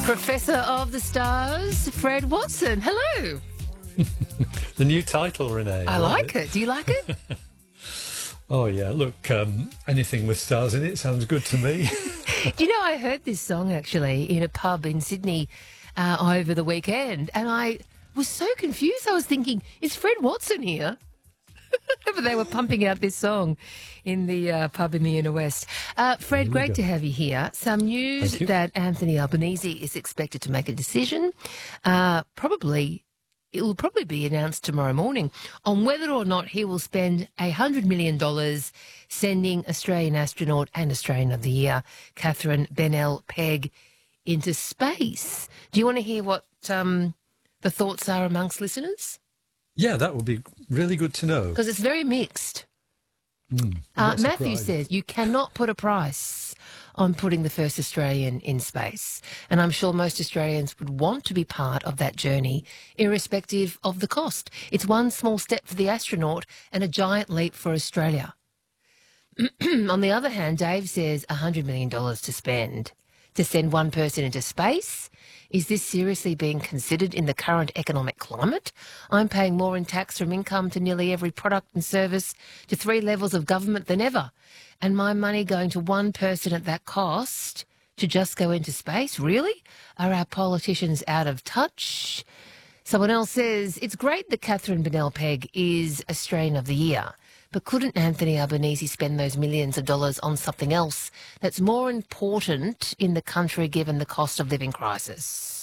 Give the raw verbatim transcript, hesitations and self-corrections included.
Professor of the Stars, Fred Watson. Hello. The new title, Renee. I like it. Do you like it? Oh, yeah. Look, um, anything with stars in it sounds good to me. Do you know, I heard this song actually in a pub in Sydney uh, over the weekend, and I was so confused. I was thinking, is Fred Watson here? But they were pumping out this song in the uh, pub in the inner west. Uh, Fred, great go. to have you here. Some news Thank you. that Anthony Albanese is expected to make a decision. Uh, probably, it will probably be announced tomorrow morning on whether or not he will spend one hundred million dollars sending Australian astronaut and Australian of the Year, Catherine Bennell-Pegg, into space. Do you want to hear what um, the thoughts are amongst listeners? Yeah, that would be really good to know. Because it's very mixed. Mm, Uh, not Matthew surprised. says you cannot put a price on putting the first Australian in space. And I'm sure most Australians would want to be part of that journey, irrespective of the cost. It's one small step for the astronaut and a giant leap for Australia. On the other hand, Dave says one hundred million dollars to spend to send one person into space. Is this seriously being considered in the current economic climate? I'm paying more in tax from income to nearly every product and service to three levels of government than ever. And my money going to one person at that cost to just go into space? Really? Are our politicians out of touch? Someone else says, it's great that Catherine Bennell-Pegg is Australian of the Year, but couldn't Anthony Albanese spend those millions of dollars on something else that's more important in the country given the cost of living crisis?